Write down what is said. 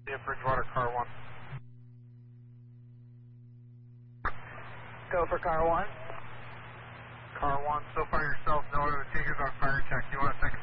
Bridgewater, car 1. Go for car 1. Car 1, so far yourself, no other takers on fire check. You want a second